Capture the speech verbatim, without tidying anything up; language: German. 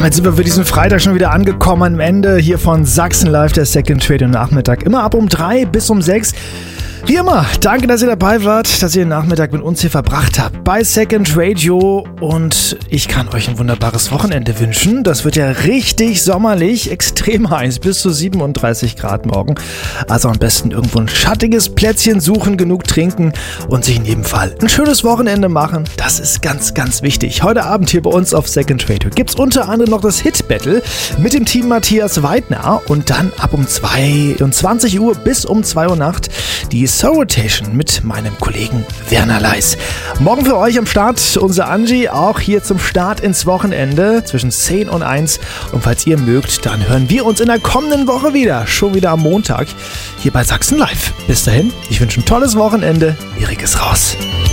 damit sind wir für diesen Freitag schon wieder angekommen am Ende hier von Sachsen Live, der Second Radio Nachmittag. Immer ab um drei bis um sechs. Wie immer, danke, dass ihr dabei wart, dass ihr den Nachmittag mit uns hier verbracht habt bei Second Radio, und ich kann euch ein wunderbares Wochenende wünschen. Das wird ja richtig sommerlich, extrem heiß, bis zu siebenunddreißig Grad morgen. Also am besten irgendwo ein schattiges Plätzchen suchen, genug trinken und sich in jedem Fall ein schönes Wochenende machen. Das ist ganz, ganz wichtig. Heute Abend hier bei uns auf Second Radio gibt's unter anderem noch das Hit Battle mit dem Team Matthias Weidner, und dann ab um zweiundzwanzig Uhr bis um zwei Uhr Nacht die Soul Rotation mit meinem Kollegen Werner Leis. Morgen für euch am Start unser Angie, auch hier zum Start ins Wochenende zwischen zehn und eins. Und falls ihr mögt, dann hören wir uns in der kommenden Woche wieder, schon wieder am Montag, hier bei Sachsen Live. Bis dahin, ich wünsche ein tolles Wochenende. Erik ist raus.